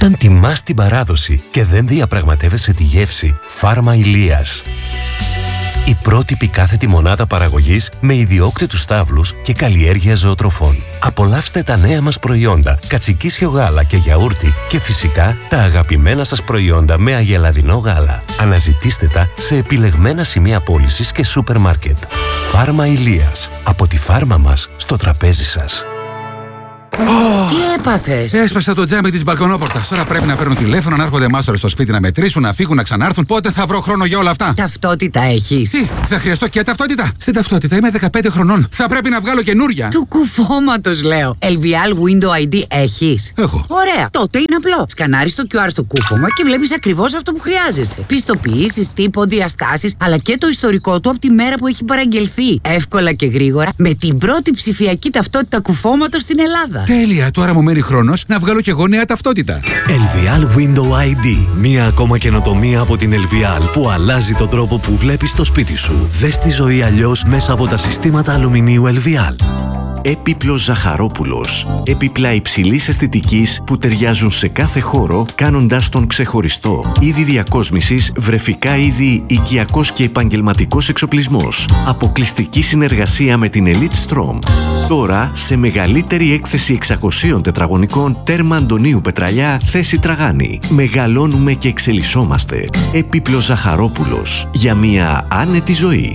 Όταν τιμάς την παράδοση και δεν διαπραγματεύεσαι τη γεύση, Φάρμα Ηλίας. Η πρότυπη κάθετη μονάδα παραγωγής με ιδιόκτητους στάβλους και καλλιέργεια ζωοτροφών. Απολαύστε τα νέα μας προϊόντα, κατσικίσιο γάλα και γιαούρτι και φυσικά τα αγαπημένα σας προϊόντα με αγελαδινό γάλα. Αναζητήστε τα σε επιλεγμένα σημεία πώλησης και σούπερ μάρκετ. Φάρμα Ηλίας. Από τη φάρμα μας στο τραπέζι σας. Τι έπαθες? Έσπασα το τζάμι της μπαλκονόπορτας. Τώρα πρέπει να παίρνουν τηλέφωνο, να έρχονται μάστορες στο σπίτι να μετρήσουν, να φύγουν, να ξανάρθουν. Πότε θα βρω χρόνο για όλα αυτά? Ταυτότητα έχεις? Τι, θα χρειαστώ και ταυτότητα? Στην ταυτότητα είμαι 15 χρονών. Θα πρέπει να βγάλω καινούρια. Του κουφώματος λέω. LVL Window ID έχεις? Έχω. Ωραία. Τότε είναι απλό. Σκανάρεις το QR στο κούφωμα και βλέπεις ακριβώς αυτό που χρειάζεσαι. Πιστοποιήσεις, τύπο, διαστάσεις, αλλά και το ιστορικό του από τη μέρα που έχει παραγγελθεί. Εύκολα και γρήγορα με την πρώτη ψηφιακή ταυτότητα κουφώματος στην Ελλάδα. Τέλεια, τώρα μου μένει χρόνος να βγάλω κι εγώ νέα ταυτότητα. LVL Window ID. Μία ακόμα καινοτομία από την LVL που αλλάζει τον τρόπο που βλέπεις το σπίτι σου. Δες τη ζωή αλλιώς μέσα από τα συστήματα αλουμινίου LVL. Έπιπλος Ζαχαρόπουλος. Έπιπλα υψηλής αισθητικής που ταιριάζουν σε κάθε χώρο, κάνοντάς τον ξεχωριστό. Είδη διακόσμησης, βρεφικά είδη, οικιακός και επαγγελματικός εξοπλισμός. Αποκλειστική συνεργασία με την Elite Strom. Τώρα σε μεγαλύτερη έκθεση 600 τετραγωνικών, τέρμα Αντωνίου Πετραλιά, θέση Τραγάνη. Μεγαλώνουμε και εξελισσόμαστε. Έπιπλος Ζαχαρόπουλος. Για μια άνετη ζωή.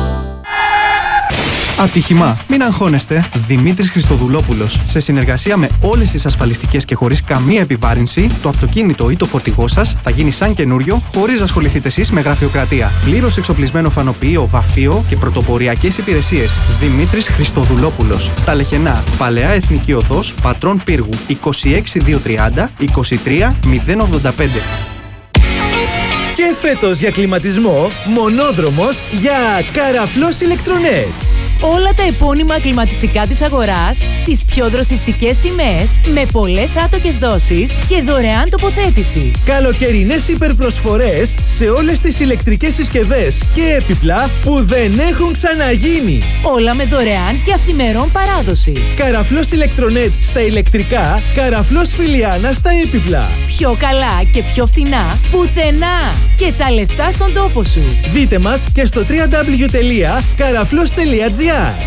Ατύχημα. Μην αγχώνεστε. Δημήτρης Χριστοδουλόπουλος. Σε συνεργασία με όλες τις ασφαλιστικές και χωρίς καμία επιβάρυνση, το αυτοκίνητο ή το φορτηγό σας θα γίνει σαν καινούριο, χωρίς να ασχοληθείτε εσείς με γραφειοκρατία. Πλήρως εξοπλισμένο φανοποιείο, βαφείο και πρωτοποριακές υπηρεσίες. Δημήτρης Χριστοδουλόπουλος. Στα Λεχενά. Παλαιά Εθνική Οδός, Πατρών Πύργου. 26230 23085. Και φέτος για κλιματισμό, μονόδρομος για Καραφλός Ηλεκτρονέτ. Όλα τα επώνυμα κλιματιστικά της αγοράς στις πιο δροσιστικές τιμές, με πολλές άτοκες δόσεις και δωρεάν τοποθέτηση. Καλοκαιρινές υπερπροσφορές σε όλες τις ηλεκτρικές συσκευές και έπιπλα που δεν έχουν ξαναγίνει. Όλα με δωρεάν και αυθημερών παράδοση. Καραφλός Ηλεκτρονέτ στα ηλεκτρικά, Καραφλός Φιλιάνα στα έπιπλα. Πιο καλά και πιο φθηνά πουθενά. Και τα λεφτά στον τόπο σου. Δείτε μας και στο www.karaflos.gr.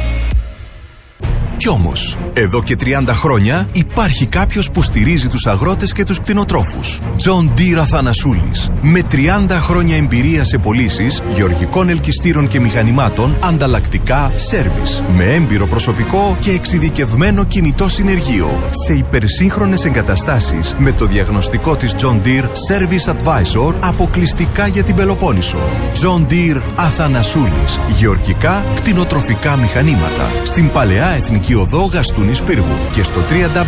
Κι όμως, εδώ και 30 χρόνια υπάρχει κάποιος που στηρίζει τους αγρότες και τους κτηνοτρόφους. John Deere Αθανασούλης. Με 30 χρόνια εμπειρία σε πωλήσεις γεωργικών ελκυστήρων και μηχανημάτων, ανταλλακτικά, σέρβις. Με έμπειρο προσωπικό και εξειδικευμένο κινητό συνεργείο. Σε υπερσύγχρονες εγκαταστάσεις με το διαγνωστικό της John Deere Service Advisor αποκλειστικά για την Πελοπόννησο. John Deere Αθανασούλης. Γεωργικά, κτηνοτροφικά μηχανήματα. Στην Παλαιά Εθνική Οδό Γαστούνης Πύργου και στο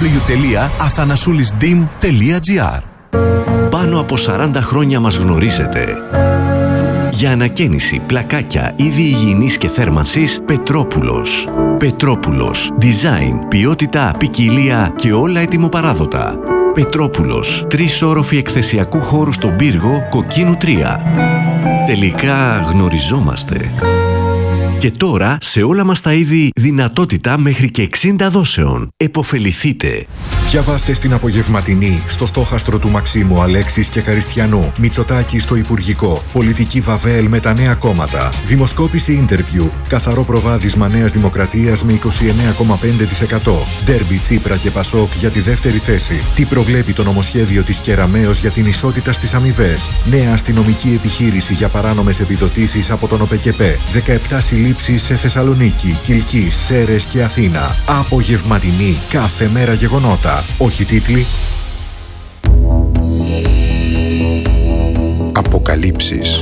www.athanasoulisdim.gr. Πάνω από 40 χρόνια μας γνωρίζετε. Για ανακαίνιση, πλακάκια, είδη υγιεινής και θέρμανσης, Πετρόπουλος. Πετρόπουλος. Design, ποιότητα, ποικιλία και όλα ετοιμοπαράδοτα. Πετρόπουλος. 3 όροφοι εκθεσιακού χώρου στον Πύργο, Κοκκίνου 3. Τελικά γνωριζόμαστε. Και τώρα σε όλα μας τα είδη δυνατότητα μέχρι και 60 δόσεων. Εποφεληθείτε. Διαβάστε στην απογευματινή, στο στόχαστρο του Μαξίμου Αλέξης και Καριστιανού, Μητσοτάκη στο Υπουργικό, πολιτική Βαβέλ με τα νέα κόμματα, δημοσκόπηση interview, καθαρό προβάδισμα Νέας Δημοκρατίας με 29,5%, ντέρμπι Τσίπρα και Πασόκ για τη δεύτερη θέση, τι προβλέπει το νομοσχέδιο της Κεραμέως για την ισότητα στις αμοιβές, νέα αστυνομική επιχείρηση για παράνομες επιδοτήσεις από τον ΟΠΕΚΕΠΕ, 17 συλλήψεις σε Θεσσαλονίκη, Κιλκής, Σέρρες και Αθήνα. Απογευματινή, κάθε μέρα γεγονότα. Όχι τίτλοι. Αποκαλύψεις.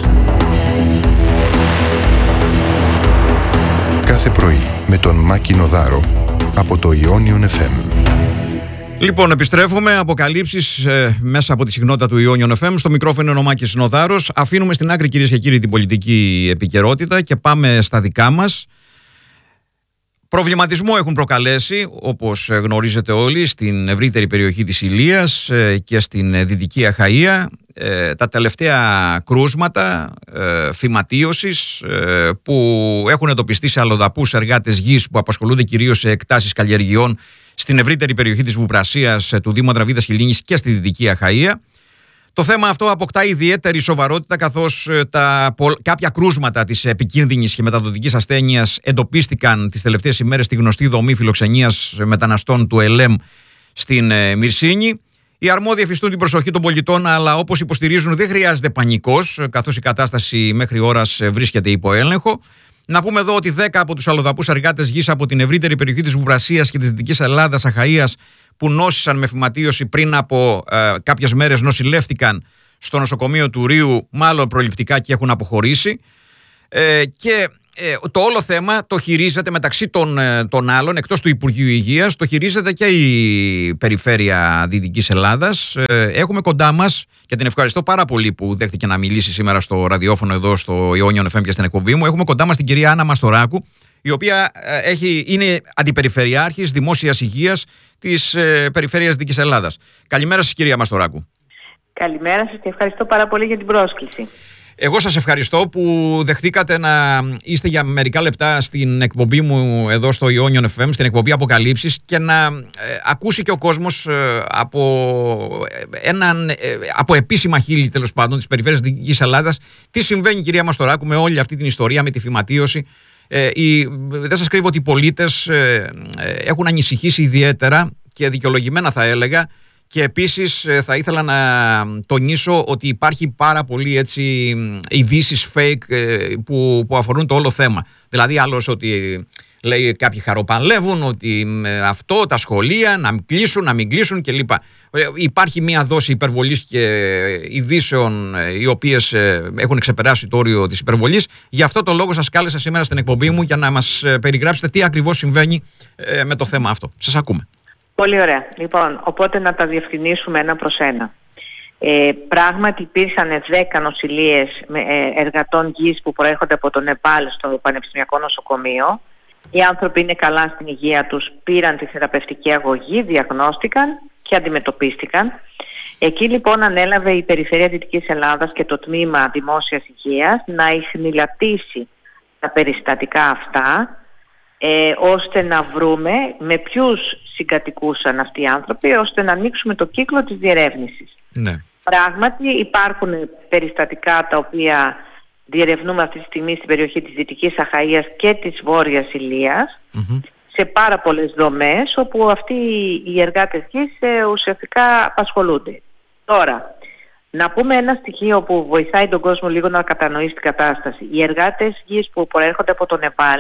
Κάθε πρωί με τον Μάκη Νοδάρο από το Ionion FM. Λοιπόν, επιστρέφουμε. Αποκαλύψεις μέσα από τη συχνότητα του Ionion FM. Στο μικρόφωνο είναι ο Μάκης Νοδάρος. Αφήνουμε στην άκρη, κυρίες και κύριοι, την πολιτική επικαιρότητα και πάμε στα δικά μας. Προβληματισμό έχουν προκαλέσει, όπως γνωρίζετε όλοι, στην ευρύτερη περιοχή της Ηλίας και στην Δυτική Αχαΐα τα τελευταία κρούσματα φυματίωσης που έχουν εντοπιστεί σε αλλοδαπούς εργάτες γης που απασχολούνται κυρίως σε εκτάσεις καλλιεργειών στην ευρύτερη περιοχή της Βουπρασίας, του Δήμου Ατραβίδας Χιλίνης και στη Δυτική Αχαΐα. Το θέμα αυτό αποκτά ιδιαίτερη σοβαρότητα, καθώς κάποια κρούσματα της επικίνδυνης και μεταδοτικής ασθένειας εντοπίστηκαν τις τελευταίες ημέρες στη γνωστή δομή φιλοξενίας μεταναστών του ΕΛΕΜ στην Μυρσίνη. Οι αρμόδιοι εφιστούν την προσοχή των πολιτών, αλλά όπως υποστηρίζουν δεν χρειάζεται πανικός, καθώς η κατάσταση μέχρι ώρας βρίσκεται υπό έλεγχο. Να πούμε εδώ ότι 10 από τους αλλοδαπούς εργάτες γης από την ευρύτερη περιοχή της Βουπρασίας και της Δυτικής Ελλάδας Αχαΐας που νόσησαν με φυματίωση πριν από κάποιες μέρες νοσηλεύτηκαν στο νοσοκομείο του Ρίου, μάλλον προληπτικά, και έχουν αποχωρήσει. Και το όλο θέμα το χειρίζεται, μεταξύ των άλλων, εκτός του Υπουργείου Υγείας, το χειρίζεται και η Περιφέρεια Δυτικής Ελλάδας. Έχουμε κοντά μας, και την ευχαριστώ πάρα πολύ που δέχτηκε να μιλήσει σήμερα στο ραδιόφωνο εδώ στο Ιόνιον FM και στην εκπομπή μου. Έχουμε κοντά μας την κυρία Άννα Μαστοράκου, η οποία είναι Αντιπεριφερειάρχης Δημόσιας Υγείας της Περιφέρειας Δυτικής Ελλάδας. Καλημέρα σας, κυρία Μαστοράκου. Καλημέρα σας και ευχαριστώ πάρα πολύ για την πρόσκληση. Εγώ σας ευχαριστώ που δεχτήκατε να είστε για μερικά λεπτά στην εκπομπή μου εδώ στο Ιόνιον FM, στην εκπομπή Αποκαλύψεις, και να ακούσει και ο κόσμος από επίσημα χείλη, τέλος πάντων, της Περιφέρειας Δυτικής Ελλάδας, τι συμβαίνει, κυρία Μαστοράκου, με όλη αυτή την ιστορία, με τη φυματίωση. Δεν σας κρύβω ότι οι πολίτες έχουν ανησυχήσει ιδιαίτερα και δικαιολογημένα, θα έλεγα. Και επίσης θα ήθελα να τονίσω ότι υπάρχει πάρα πολύ ειδήσεις fake που αφορούν το όλο θέμα. Δηλαδή άλλος ότι λέει κάποιοι χαροπαλεύουν, ότι αυτό, τα σχολεία να κλείσουν, να μην κλείσουν κλπ. Υπάρχει μια δόση υπερβολής και ειδήσεων οι οποίες έχουν ξεπεράσει το όριο της υπερβολής. Γι' αυτό το λόγο σας κάλεσα σήμερα στην εκπομπή μου για να μας περιγράψετε τι ακριβώς συμβαίνει με το θέμα αυτό. Σας ακούμε. Πολύ ωραία. Λοιπόν, οπότε να τα διευκρινίσουμε ένα προς ένα. Πράγματι υπήρχαν 10 νοσηλίες εργατών γης που προέρχονται από το Νεπάλ στο Πανεπιστημιακό Νοσοκομείο. Οι άνθρωποι είναι καλά στην υγεία τους, πήραν τη θεραπευτική αγωγή, διαγνώστηκαν και αντιμετωπίστηκαν. Εκεί λοιπόν ανέλαβε η Περιφέρεια Δυτικής Ελλάδας και το Τμήμα Δημόσιας Υγείας να ιχνηλατήσει τα περιστατικά αυτά, ώστε να βρούμε με ποιους συγκατοικούσαν αυτοί οι άνθρωποι, ώστε να ανοίξουμε το κύκλο της διερεύνησης. Ναι. Πράγματι υπάρχουν περιστατικά τα οποία διερευνούμε αυτή τη στιγμή στην περιοχή της Δυτικής Αχαΐας και της Βόρειας Ηλίας, σε πάρα πολλές δομές όπου αυτοί οι εργάτες γης ουσιαστικά απασχολούνται. Τώρα, να πούμε ένα στοιχείο που βοηθάει τον κόσμο λίγο να κατανοήσει την κατάσταση. Οι εργάτες γης που προέρχονται από το Νεπάλ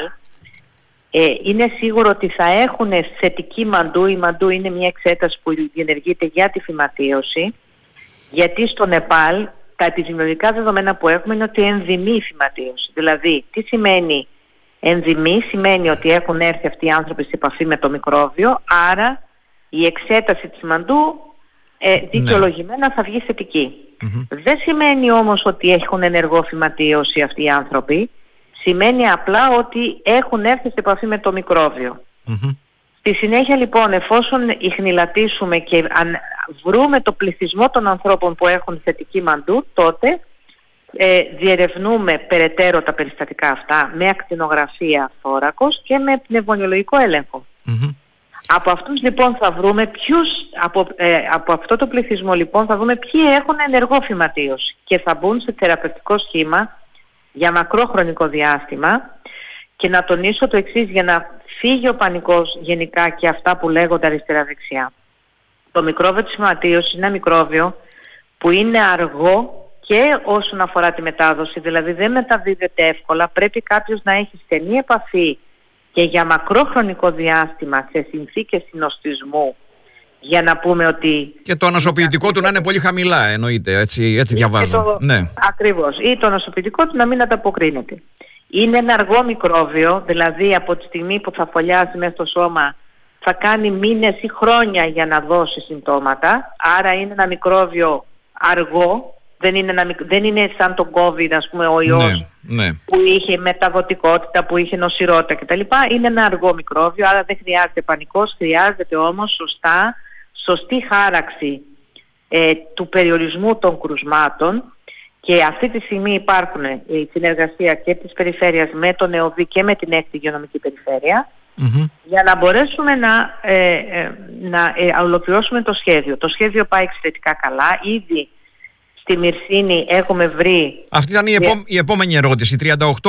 είναι σίγουρο ότι θα έχουν θετική μαντού. Η μαντού είναι μια εξέταση που διενεργείται για τη φυματίωση, γιατί στο Νεπάλ τα επιδημιολογικά δεδομένα που έχουμε είναι ότι ενδυμεί η φυματίωση. Δηλαδή, τι σημαίνει ενδυμεί? Σημαίνει ότι έχουν έρθει αυτοί οι άνθρωποι σε επαφή με το μικρόβιο, άρα η εξέταση της μαντού δικαιολογημένα θα βγει θετική. Δεν σημαίνει όμως ότι έχουν ενεργό φυματίωση αυτοί οι άνθρωποι. Σημαίνει απλά ότι έχουν έρθει σε επαφή με το μικρόβιο. Στη συνέχεια λοιπόν, εφόσον ιχνηλατήσουμε και βρούμε το πληθυσμό των ανθρώπων που έχουν θετική μαντού, τότε διερευνούμε περαιτέρω τα περιστατικά αυτά με ακτινογραφία θώρακος και με πνευμονιολογικό έλεγχο. Από αυτούς λοιπόν θα βρούμε από αυτό το πληθυσμό λοιπόν θα βρούμε ποιοι έχουν ενεργό φυματίωση και θα μπουν σε θεραπευτικό σχήμα για μακρό χρονικό διάστημα. Και να τονίσω το εξής, για να φύγει ο πανικός γενικά και αυτά που λέγονται αριστερά-δεξιά. Το μικρόβιο της φυματίωσης είναι ένα μικρόβιο που είναι αργό και όσον αφορά τη μετάδοση, δηλαδή δεν μεταδίδεται εύκολα, πρέπει κάποιος να έχει στενή επαφή και για μακρό χρονικό διάστημα σε συνθήκες συνοστισμού, για να πούμε ότι... Και το ανοσοποιητικό του να είναι πολύ χαμηλά, εννοείται, έτσι διαβάζω. Ναι. Ακριβώς. Ή το ανοσοποιητικό του να μην ανταποκρίνεται. Είναι ένα αργό μικρόβιο, δηλαδή από τη στιγμή που θα φωλιάσει μέσα στο σώμα θα κάνει μήνες ή χρόνια για να δώσει συμπτώματα. Άρα είναι ένα μικρόβιο αργό, δεν είναι σαν το COVID, ας πούμε, ο ιός που είχε μεταδοτικότητα, που είχε νοσηρότητα κτλ. Είναι ένα αργό μικρόβιο, άρα δεν χρειάζεται πανικός, χρειάζεται όμως σωστή χάραξη του περιορισμού των κρουσμάτων. Και αυτή τη στιγμή υπάρχουν η συνεργασία και της περιφέρειας με τον ΕΟΒΗ και με την 6η υγειονομική περιφέρεια, για να μπορέσουμε να ολοκληρώσουμε το σχέδιο. Το σχέδιο πάει εξαιρετικά καλά. Ήδη στη Μυρσίνη έχουμε βρει... Αυτή ήταν η επόμενη ερώτηση. 38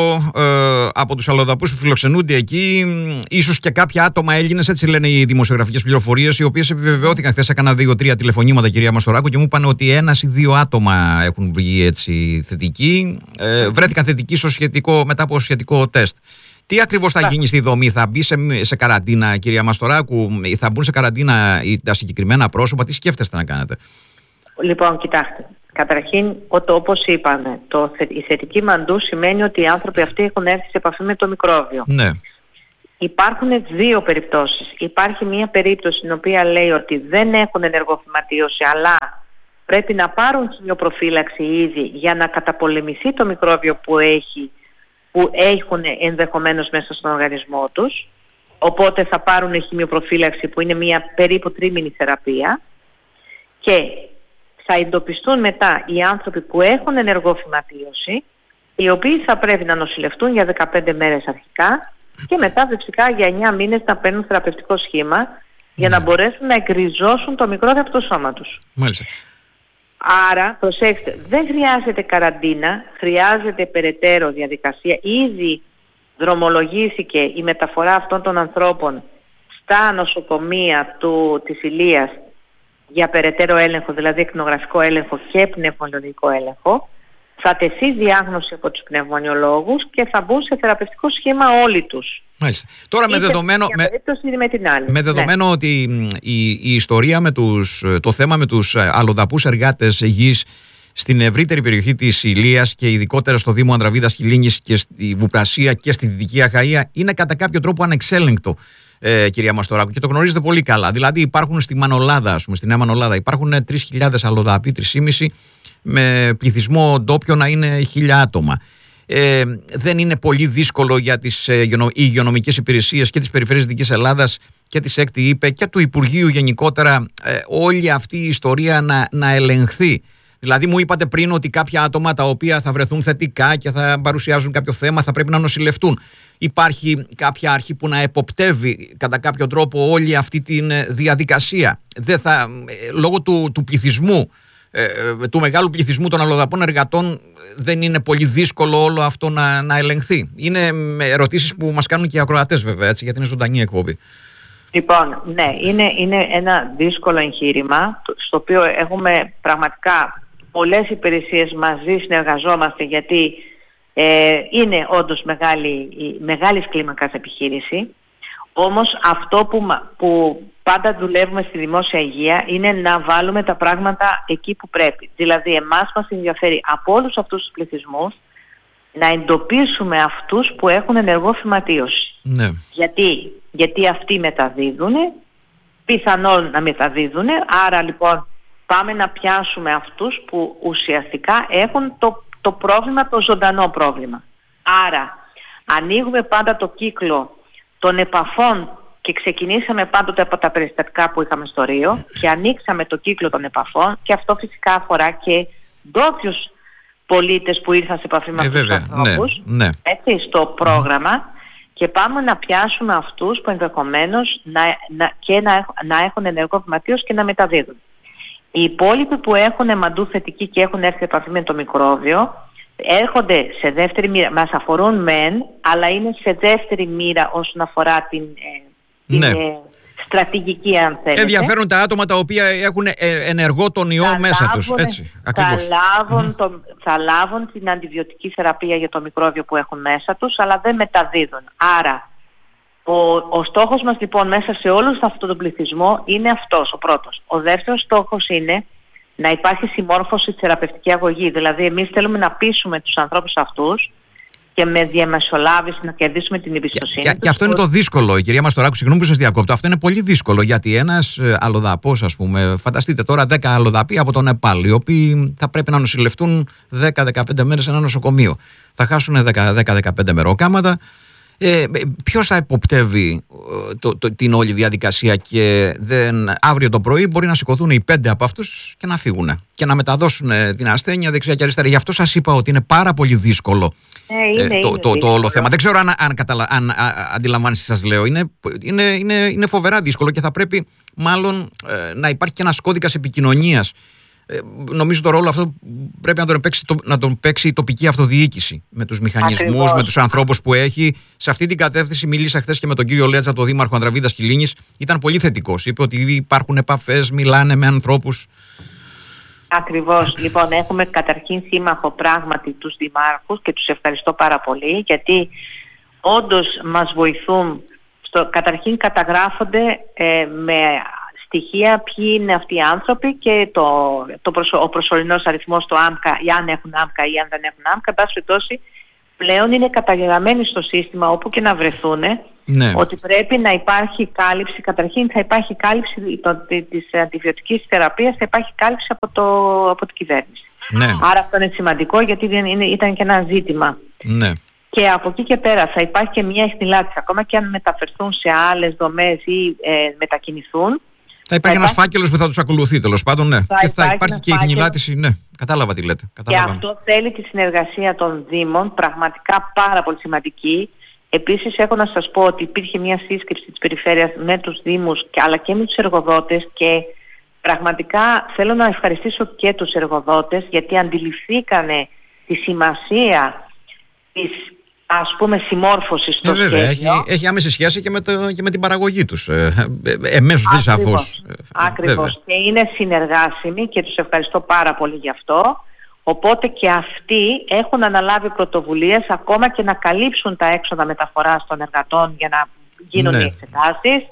από τους αλλοδαπούς που φιλοξενούνται εκεί, ίσως και κάποια άτομα Έλληνες, έτσι λένε οι δημοσιογραφικές πληροφορίες, οι οποίες επιβεβαιώθηκαν χθες. Έκανα 2-3 τηλεφωνήματα, κυρία Μαστοράκου, και μου είπαν ότι 1 ή 2 άτομα έχουν βγει έτσι θετικοί. Βρέθηκαν θετικοί μετά από σχετικό τεστ. Τι ακριβώς θα γίνει στη δομή, θα μπει σε καραντίνα, κυρία Μαστοράκου, θα μπουν σε καραντίνα τα συγκεκριμένα πρόσωπα, τι σκέφτεστε να κάνετε? Λοιπόν, κοιτάξτε, καταρχήν όπως είπαμε, η θετική μαντού σημαίνει ότι οι άνθρωποι αυτοί έχουν έρθει σε επαφή με το μικρόβιο. Ναι. Υπάρχουν 2 περιπτώσεις. Υπάρχει μία περίπτωση στην οποία λέει ότι δεν έχουν ενεργοφυματίωση, αλλά πρέπει να πάρουν χημειοπροφύλαξη ήδη για να καταπολεμηθεί το μικρόβιο που έχουν ενδεχομένως μέσα στον οργανισμό τους. Οπότε θα πάρουν χημειοπροφύλαξη που είναι μία περίπου τρίμηνη θεραπεία και θα εντοπιστούν μετά οι άνθρωποι που έχουν ενεργοφυματίωση, οι οποίοι θα πρέπει να νοσηλευτούν για 15 μέρες αρχικά και μετά φυσικά για 9 μήνες να παίρνουν θεραπευτικό σχήμα για να μπορέσουν να εκριζώσουν το μικρόβιο από το σώμα τους. Μάλιστα. Άρα, προσέξτε, δεν χρειάζεται καραντίνα, χρειάζεται περαιτέρω διαδικασία. Ήδη δρομολογήθηκε η μεταφορά αυτών των ανθρώπων στα νοσοκομεία της Ηλίας για περαιτέρω έλεγχο, δηλαδή εκνογραφικό έλεγχο και πνευμονιολογικό έλεγχο. Θα τεθεί διάγνωση από τους πνευμονιολόγους και θα μπουν σε θεραπευτικό σχήμα όλοι τους. Μάλιστα. Τώρα με δεδομένο ότι η ιστορία το θέμα με τους αλλοδαπούς εργάτες γης στην ευρύτερη περιοχή της Ηλίας και ειδικότερα στο Δήμο Ανδραβίδας Χιλίνης και στη Βουπρασία και στη Δυτική Αχαΐα είναι κατά κάποιο τρόπο ανεξέλεγκτο, κυρία Μαστοράκου, και το γνωρίζετε πολύ καλά. Δηλαδή υπάρχουν στη Μανολάδα, στη Νέα Μανολάδα, υπάρχουν 3.000 αλλοδαποί, 3.500, με πληθυσμό ντόπιο να είναι 1.000 άτομα. Δεν είναι πολύ δύσκολο για τις υγειονομικές υπηρεσίες και της Περιφέρειας Δυτικής Ελλάδας και της ΕΚΤ και του Υπουργείου γενικότερα όλη αυτή η ιστορία να ελεγχθεί? Δηλαδή μου είπατε πριν ότι κάποια άτομα τα οποία θα βρεθούν θετικά και θα παρουσιάζουν κάποιο θέμα θα πρέπει να νοσηλευτούν. Υπάρχει κάποια αρχή που να εποπτεύει κατά κάποιο τρόπο όλη αυτή τη διαδικασία? Λόγω του πληθυσμού, του μεγάλου πληθυσμού των αλλοδαπών εργατών, δεν είναι πολύ δύσκολο όλο αυτό να ελεγχθεί? Είναι ερωτήσεις που μας κάνουν και οι ακροατές βέβαια, έτσι, γιατί είναι ζωντανή εκπομπή. Λοιπόν, ναι, είναι ένα δύσκολο εγχείρημα, στο οποίο έχουμε πραγματικά πολλές υπηρεσίες μαζί, συνεργαζόμαστε, γιατί είναι όντως μεγάλης κλίμακας επιχείρηση. Όμως αυτό που πάντα δουλεύουμε στη δημόσια υγεία είναι να βάλουμε τα πράγματα εκεί που πρέπει. Δηλαδή εμάς μας ενδιαφέρει από όλους αυτούς τους πληθυσμούς να εντοπίσουμε αυτούς που έχουν ενεργό φυματίωση. Ναι. Γιατί αυτοί μεταδίδουν, πιθανόν να μεταδίδουν, άρα λοιπόν πάμε να πιάσουμε αυτούς που ουσιαστικά έχουν το πρόβλημα, το ζωντανό πρόβλημα. Άρα ανοίγουμε πάντα το κύκλο των επαφών και ξεκινήσαμε πάντοτε από τα περιστατικά που είχαμε στο Ρίο και ανοίξαμε το κύκλο των επαφών, και αυτό φυσικά αφορά και ντόπιους πολίτες που ήρθαν σε επαφή με αυτούς τους ανθρώπους, έτσι, στο πρόγραμμα, και πάμε να πιάσουμε αυτούς που ενδεχομένως να έχουν ενεργό φυματίωση και να μεταδίδουν. Οι υπόλοιποι που έχουν μαντού θετική και έχουν έρθει σε επαφή με το μικρόβιο έρχονται σε δεύτερη μοίρα, μας αφορούν μεν, αλλά είναι σε δεύτερη μοίρα όσον αφορά την στρατηγική, αν θέλετε. Ενδιαφέρουν τα άτομα τα οποία έχουν ενεργό τον ιό μέσα τους. Έτσι, θα λάβουν την αντιβιωτική θεραπεία για το μικρόβιο που έχουν μέσα τους, αλλά δεν μεταδίδουν. Άρα ο στόχος μας λοιπόν μέσα σε όλους αυτόν τον πληθυσμό είναι αυτός ο πρώτος. Ο δεύτερος στόχος είναι να υπάρχει συμμόρφωση στη θεραπευτική αγωγή. Δηλαδή εμείς θέλουμε να πείσουμε τους ανθρώπους αυτούς και με διαμεσολάβηση να κερδίσουμε την εμπιστοσύνη τους. Και αυτό είναι το δύσκολο, η κυρία Μαστοράκου, συγγνώμη που σας διακόπτω. Αυτό είναι πολύ δύσκολο, γιατί ένας αλλοδαπός, ας πούμε, φανταστείτε τώρα 10 αλλοδαποί από το Νεπάλ, οι οποίοι θα πρέπει να νοσηλευτούν 10-15 μέρες σε ένα νοσοκομείο. Θα χάσουν 10-15 μεροκάματα. Ποιος θα υποπτεύει την όλη διαδικασία και αύριο το πρωί μπορεί να σηκωθούν οι 5 από αυτούς και να φύγουν και να μεταδώσουν την ασθένεια δεξιά και αριστερά. Γι' αυτό σας είπα ότι είναι πάρα πολύ δύσκολο το όλο θέμα. Δεν ξέρω αν αντιλαμβάνεστε, σας λέω. Είναι φοβερά δύσκολο και θα πρέπει μάλλον να υπάρχει και ένας κώδικας επικοινωνίας. Νομίζω το ρόλο αυτό πρέπει να τον παίξει η τοπική αυτοδιοίκηση με τους μηχανισμούς, με τους ανθρώπους που έχει. Σε αυτή την κατεύθυνση μίλησα χθες και με τον κύριο Λέτζα, τον δήμαρχο Ανδραβίδας Κιλίνης. Ήταν πολύ θετικός. Είπε ότι υπάρχουν επαφές, μιλάνε με ανθρώπους. Ακριβώς. Λοιπόν, έχουμε καταρχήν σύμμαχο πράγματι τους δημάρχους και τους ευχαριστώ πάρα πολύ, γιατί όντως μας βοηθούν. Καταρχήν καταγράφονται με στοιχεία ποιοι είναι αυτοί οι άνθρωποι και ο προσωρινός αριθμός του ΆΜΚΑ, ή αν έχουν ΆΜΚΑ ή αν δεν έχουν ΆΜΚΑ. Εν πάση περιπτώσει, πλέον είναι καταγεγραμμένοι στο σύστημα όπου και να βρεθούν, ότι πρέπει να υπάρχει κάλυψη. Καταρχήν θα υπάρχει κάλυψη της αντιβιωτικής θεραπείας, θα υπάρχει κάλυψη από την κυβέρνηση. Άρα αυτό είναι σημαντικό, γιατί ήταν και ένα ζήτημα. Και από εκεί και πέρα θα υπάρχει και μια εχνηλάτηση, ακόμα και αν μεταφερθούν σε άλλες δομές ή μετακινηθούν. Θα υπάρχει ένας φάκελος που θα τους ακολουθεί, τέλος πάντων, και θα υπάρχει και η εχνηλάτηση, κατάλαβα τι λέτε. Και αυτό θέλει τη συνεργασία των Δήμων, πραγματικά πάρα πολύ σημαντική. Επίσης έχω να σας πω ότι υπήρχε μια σύσκεψη της περιφέρειας με τους Δήμους αλλά και με τους εργοδότες, και πραγματικά θέλω να ευχαριστήσω και τους εργοδότες, γιατί αντιληφθήκανε τη σημασία της, ας πούμε, συμμόρφωσης στο σχέδιο. Έχει άμεση σχέση και με την παραγωγή τους. Εμέσως δεν σαφώς. Ακριβώς. Και είναι συνεργάσιμοι και τους ευχαριστώ πάρα πολύ γι' αυτό. Οπότε και αυτοί έχουν αναλάβει πρωτοβουλίες ακόμα και να καλύψουν τα έξοδα μεταφοράς των εργατών για να γίνουν οι εξετάσεις.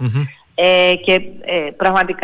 Και πραγματικά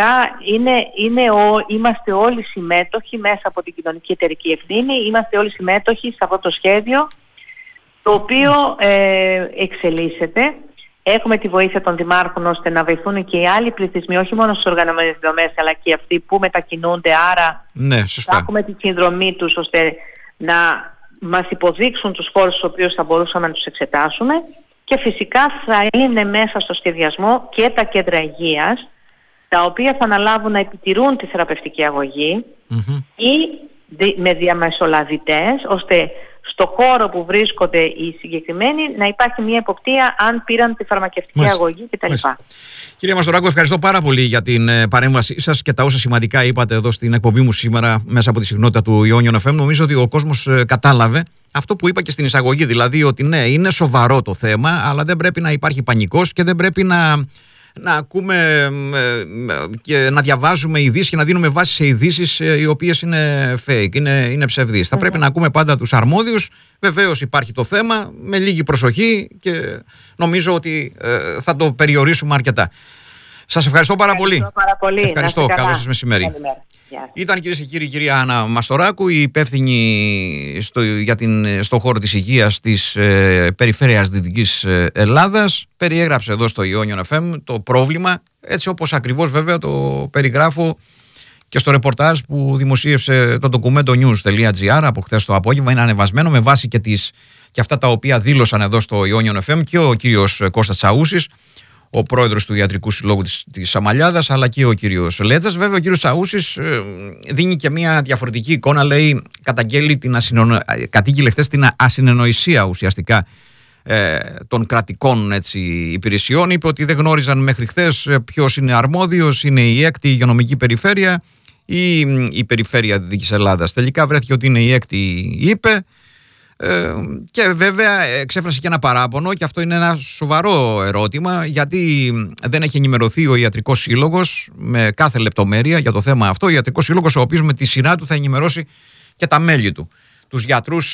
είμαστε όλοι συμμέτοχοι μέσα από την κοινωνική εταιρική ευθύνη. Είμαστε όλοι συμμέτοχοι σε αυτό το σχέδιο, το οποίο εξελίσσεται. Έχουμε τη βοήθεια των δημάρχων ώστε να βοηθούν και οι άλλοι πληθυσμοί, όχι μόνο στις οργανωμένες δομές, αλλά και αυτοί που μετακινούνται. Άρα θα έχουμε τη συνδρομή τους ώστε να μας υποδείξουν τους χώρους στους οποίους θα μπορούσαμε να τους εξετάσουμε. Και φυσικά θα είναι μέσα στο σχεδιασμό και τα κέντρα υγείας, τα οποία θα αναλάβουν να επιτηρούν τη θεραπευτική αγωγή ή με διαμεσολαβητές, ώστε στο χώρο που βρίσκονται οι συγκεκριμένοι να υπάρχει μια εποπτεία αν πήραν τη φαρμακευτική αγωγή κτλ. Κυρία Μαστοράκου, ευχαριστώ πάρα πολύ για την παρέμβασή σας και τα όσα σημαντικά είπατε εδώ στην εκπομπή μου σήμερα μέσα από τη συχνότητα του Ionion FM. Νομίζω ότι ο κόσμος κατάλαβε αυτό που είπα και στην εισαγωγή, δηλαδή ότι ναι, είναι σοβαρό το θέμα, αλλά δεν πρέπει να υπάρχει πανικός και δεν πρέπει να ακούμε και να διαβάζουμε ειδήσεις και να δίνουμε βάση σε ειδήσεις οι οποίες είναι fake, είναι ψευδείς. Θα πρέπει να ακούμε πάντα τους αρμόδιους. Βεβαίως υπάρχει το θέμα, με λίγη προσοχή, και νομίζω ότι θα το περιορίσουμε αρκετά. Σας ευχαριστώ πάρα πολύ. Ευχαριστώ. Καλό σας μεσημέρι. Ήταν, κυρίες και κύριοι, η κυρία Άννα Μαστοράκου, η υπεύθυνη στο χώρο της υγείας της περιφέρειας Δυτικής Ελλάδας. Περιέγραψε εδώ στο Ionion FM το πρόβλημα, έτσι όπως ακριβώς βέβαια το περιγράφω και στο ρεπορτάζ που δημοσίευσε το documentonews.gr από χθες το απόγευμα. Είναι ανεβασμένο με βάση και αυτά τα οποία δήλωσαν εδώ στο Ionion FM και ο κύριος Κώστας Τσαούσης, ο πρόεδρος του Ιατρικού Συλλόγου της Αμαλιάδας, αλλά και ο κύριος Λέτζας. Βέβαια ο κύριος Τσαούσης δίνει και μια διαφορετική εικόνα, λέει, κατήγγειλε χθες την ασυνεννοησία ουσιαστικά των κρατικών υπηρεσιών. Είπε ότι δεν γνώριζαν μέχρι χθες ποιος είναι αρμόδιος, είναι η έκτη υγειονομική περιφέρεια ή η περιφέρεια Δυτικής Ελλάδας. Τελικά βρέθηκε ότι είναι η έκτη, είπε. Και βέβαια εξέφρασε και ένα παράπονο, και αυτό είναι ένα σοβαρό ερώτημα, γιατί δεν έχει ενημερωθεί ο Ιατρικός Σύλλογος με κάθε λεπτομέρεια για το θέμα αυτό. Ο Ιατρικός Σύλλογος, ο οποίος με τη σειρά του θα ενημερώσει και τα μέλη του, τους γιατρούς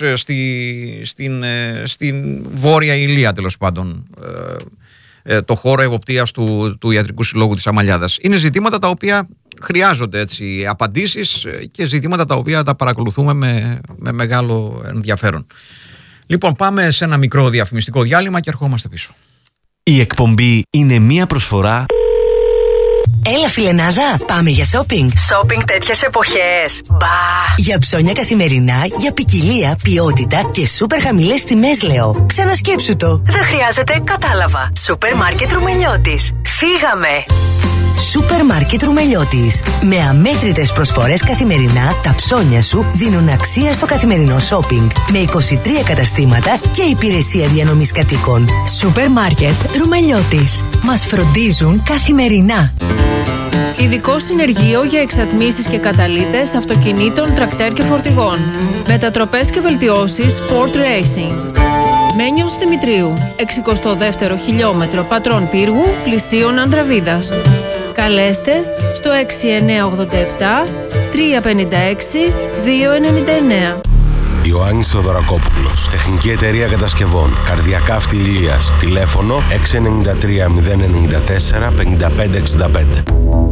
στην Βόρεια Ηλία, τέλος πάντων, το χώρο εποπτείας του Ιατρικού Συλλόγου της Αμαλιάδας. Είναι ζητήματα τα οποία χρειάζονται απαντήσεις και ζητήματα τα οποία τα παρακολουθούμε με μεγάλο ενδιαφέρον. Λοιπόν, πάμε σε ένα μικρό διαφημιστικό διάλειμμα και ερχόμαστε πίσω. Η εκπομπή είναι μία προσφορά Έλα φιλενάδα, πάμε για shopping. Shopping τέτοιες εποχές. Μπα! Για ψώνια καθημερινά, για ποικιλία, ποιότητα και σούπερ χαμηλές τιμές λέω. Ξανασκέψου το. Δεν χρειάζεται, κατάλαβα. Σούπερ μάρκετ Ρουμελιώτης. Φύγαμε! Σούπερ μάρκετ Ρουμελιώτης. Με αμέτρητες προσφορές καθημερινά, τα ψώνια σου δίνουν αξία στο καθημερινό shopping. Με 23 καταστήματα και υπηρεσία διανομής κατοίκων. Σούπερ μάρκετ Ρουμελιώτης. Μας φροντίζουν καθημερινά. Ειδικό συνεργείο για εξατμίσεις και καταλύτες αυτοκινήτων, τρακτέρ και φορτηγών. Μετατροπές και βελτιώσεις Sport Racing. Μένιος Δημητρίου, 62ο χιλιόμετρο Πατρών Πύργου, πλησίον Ανδραβίδας. Καλέστε στο 6987 356 299. Ιωάννης Θοδωρακόπουλος, Τεχνική Εταιρεία Κατασκευών, Καρδιακά Αυτή Ηλίας, τηλέφωνο 693 094 5565.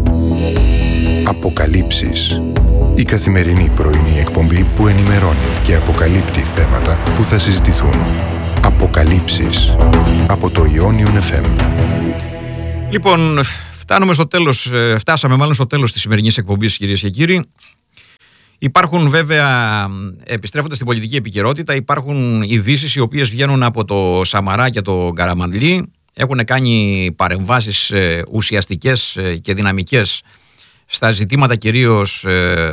Αποκαλύψεις. Η καθημερινή πρωινή εκπομπή που ενημερώνει και αποκαλύπτει θέματα που θα συζητηθούν. Αποκαλύψεις από το Ionion FM. Λοιπόν, φτάσαμε μάλλον στο τέλος της σημερινής εκπομπής, κυρίες και κύριοι. Υπάρχουν βέβαια, επιστρέφοντας στην πολιτική επικαιρότητα, υπάρχουν ειδήσεις οι οποίες βγαίνουν από το Σαμαρά και το Καραμανλή. Έχουν κάνει παρεμβάσεις ουσιαστικές και δυναμικές στα ζητήματα κυρίως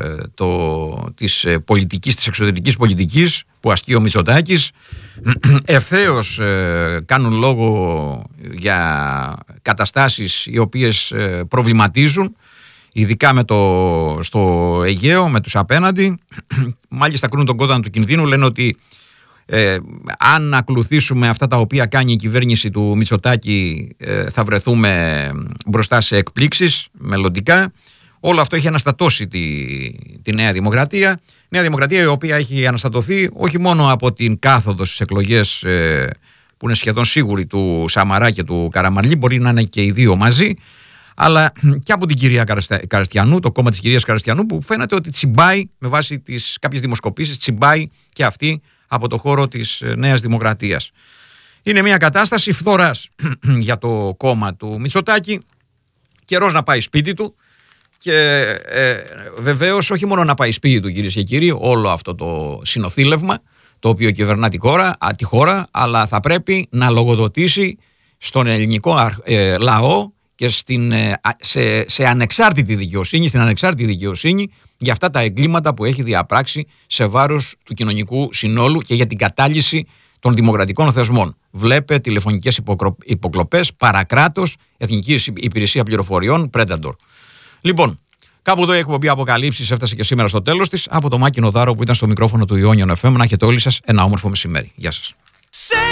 της πολιτικής, της εξωτερικής πολιτικής που ασκεί ο Μητσοτάκης. Ευθέως κάνουν λόγο για καταστάσεις οι οποίες προβληματίζουν, ειδικά στο Αιγαίο, με τους απέναντι. Μάλιστα κρούν τον κόδωνα του κινδύνου, λένε ότι αν ακολουθήσουμε αυτά τα οποία κάνει η κυβέρνηση του Μητσοτάκη θα μπροστά σε εκπλήξεις μελλοντικά. Όλο αυτό έχει αναστατώσει τη Νέα Δημοκρατία. Νέα Δημοκρατία η οποία έχει αναστατωθεί όχι μόνο από την κάθοδο στις εκλογές που είναι σχεδόν σίγουρη του Σαμαρά και του Καραμανλή, μπορεί να είναι και οι δύο μαζί, αλλά και από την κυρία Καραστιανού, το κόμμα της κυρίας Καραστιανού, που φαίνεται ότι τσιμπάει με βάση κάποιες δημοσκοπήσεις, τσιμπάει και αυτή από το χώρο της Νέας Δημοκρατίας. Είναι μια κατάσταση φθοράς για το κόμμα του Μητσοτάκη, καιρός να πάει σπίτι του. Και βεβαίως όχι μόνο να πάει σπίτι του, κυρίες και κύριοι, όλο αυτό το συνοθήλευμα το οποίο κυβερνά τη χώρα, αλλά θα πρέπει να λογοδοτήσει στον ελληνικό λαό και σε ανεξάρτητη δικαιοσύνη, στην ανεξάρτητη δικαιοσύνη για αυτά τα εγκλήματα που έχει διαπράξει σε βάρος του κοινωνικού συνόλου και για την κατάλυση των δημοκρατικών θεσμών. Βλέπε τηλεφωνικές υποκλοπές, παρακράτος, Εθνική Υπηρεσία Πληροφοριών, Predator. Λοιπόν, κάπου εδώ η εκπομπή Αποκαλύψεις έφτασε και σήμερα στο τέλος της. Από το Μάκη Νοδάρο που ήταν στο μικρόφωνο του Ionion FM, να έχετε όλοι σας ένα όμορφο μεσημέρι. Γεια σας.